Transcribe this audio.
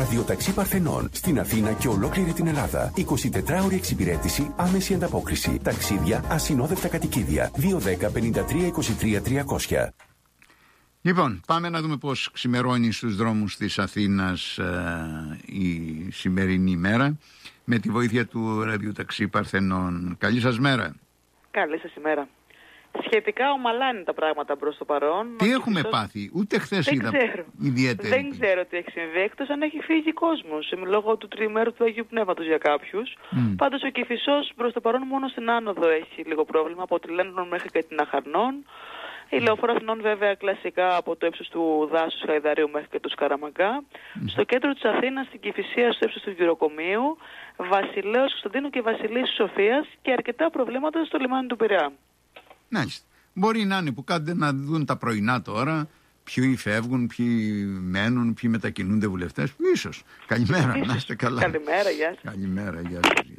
Ραδιοταξί Παρθενών. Στην Αθήνα και ολόκληρη την Ελλάδα. 24ωρη εξυπηρέτηση, άμεση ανταπόκριση. Ταξίδια, ασυνόδευτα κατοικίδια. 210-53-23-300. Λοιπόν, πάμε να δούμε πώς ξημερώνει στους δρόμους της Αθήνας η σημερινή ημέρα με τη βοήθεια του Ραδιοταξί Παρθενών. Καλή σας μέρα. Καλή σας ημέρα. Σχετικά ομαλά είναι τα πράγματα προς το παρόν. Τι έχουμε πάθει, ούτε χθες είδα ιδιαίτερη. Δεν ξέρω τι έχει συμβεί, εκτός αν έχει φύγει κόσμος λόγω του τριημέρου του Αγίου Πνεύματος για κάποιους. Πάντως ο Κηφισός προς το παρόν μόνο στην άνοδο έχει λίγο πρόβλημα, από τη Λένωνο μέχρι και την Αχαρνών. Η Λεωφόρο Αθηνών βέβαια κλασικά από το ύψος του δάσους Χαϊδαρίου μέχρι και του Σκαραμαγκά. Στο κέντρο της Αθήνας, στην Κηφισία, στο ύψος του Γυροκομείου, Βασιλέως Κωνσταντίνου και Βασιλής Σοφίας και αρκετά προβλήματα στο λιμάνι του Πειραιά. Μάλιστα. Μπορεί να είναι που κάντε να δουν τα πρωινά τώρα, ποιοι φεύγουν, ποιοι μένουν, ποιοι μετακινούνται βουλευτές. Ίσως. Καλημέρα, να είστε καλά. Καλημέρα, γεια σας. Καλημέρα, γεια σας.